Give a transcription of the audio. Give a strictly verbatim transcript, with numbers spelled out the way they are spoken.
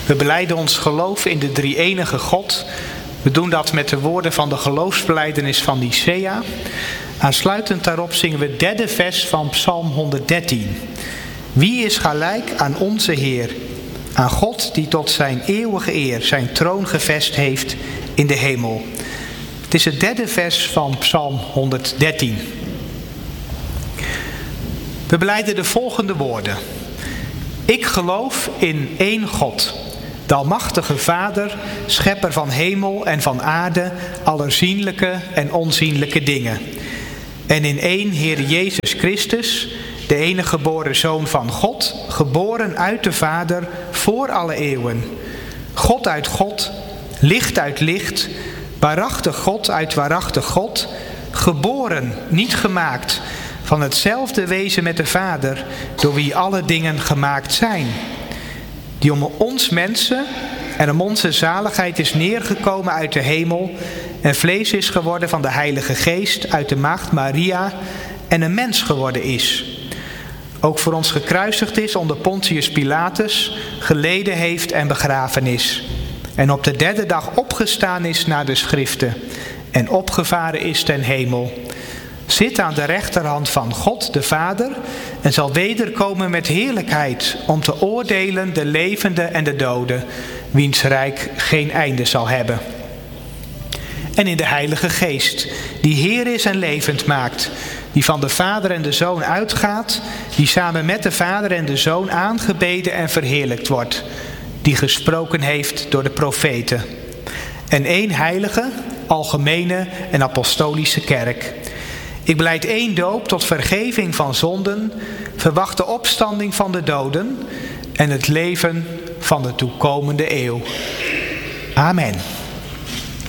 We belijden ons geloof in de drie-enige God. We doen dat met de woorden van de geloofsbelijdenis van Nicea. Aansluitend daarop zingen we het derde vers van Psalm honderddertien. Wie is gelijk aan onze Heer, aan God die tot zijn eeuwige eer zijn troon gevest heeft in de hemel. Het is het derde vers van Psalm honderddertien. We belijden de volgende woorden. Ik geloof in één God, de almachtige Vader, schepper van hemel en van aarde, aller zienlijke en onzienlijke dingen. En in één Heer Jezus Christus, de enige geboren Zoon van God, geboren uit de Vader voor alle eeuwen. God uit God, licht uit licht, waarachtig God uit waarachtig God, geboren, niet gemaakt, van hetzelfde wezen met de Vader, door wie alle dingen gemaakt zijn. Die om ons mensen en om onze zaligheid is neergekomen uit de hemel en vlees is geworden van de Heilige Geest uit de maagd Maria en een mens geworden is. Ook voor ons gekruisigd is onder Pontius Pilatus, geleden heeft en begraven is. En op de derde dag opgestaan is naar de schriften en opgevaren is ten hemel. Zit aan de rechterhand van God de Vader en zal wederkomen met heerlijkheid om te oordelen de levenden en de doden, wiens rijk geen einde zal hebben. En in de Heilige Geest, die Heer is en levend maakt, die van de Vader en de Zoon uitgaat, die samen met de Vader en de Zoon aangebeden en verheerlijkt wordt, die gesproken heeft door de profeten. En één heilige, algemene en apostolische kerk. Ik belijd één doop tot vergeving van zonden, verwacht de opstanding van de doden en het leven van de toekomende eeuw. Amen.